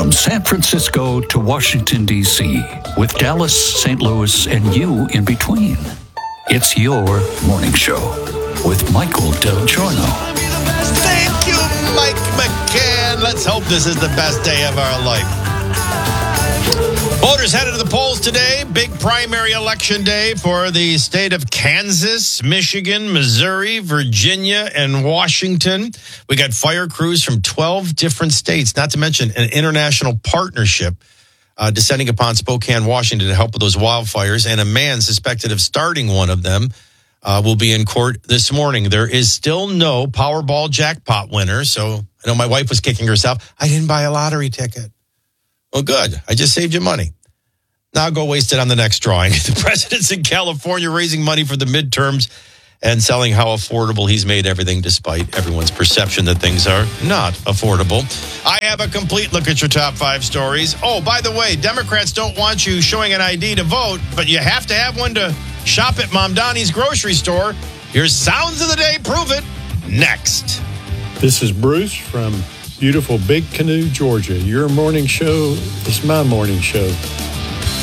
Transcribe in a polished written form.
From San Francisco to Washington, D.C., with Dallas, St. Louis, and you in between. It's your morning show with Michael Del Giorno. Thank you, Mike McCann. Let's hope this is the best day of our life. Voters headed to the polls today. Big primary election day for the state of Kansas, Michigan, Missouri, Virginia, and Washington. We got fire crews from 12 different states, not to mention an international partnership descending upon Spokane, Washington to help with those wildfires. And a man suspected of starting one of them will be in court this morning. There is still no Powerball jackpot winner. So I know my wife was kicking herself. I didn't buy a lottery ticket. Well, good. I just saved you money. Now go waste it on the next drawing. The president's in California raising money for the midterms and selling how affordable he's made everything despite everyone's perception that things are not affordable. I have a complete look at your top 5 stories. Oh, by the way, Democrats don't want you showing an ID to vote, but you have to have one to shop at Mom Donnie's grocery store. Your sounds of the day prove it. Next. This is Bruce from beautiful Big Canoe, Georgia. Your morning show is my morning show.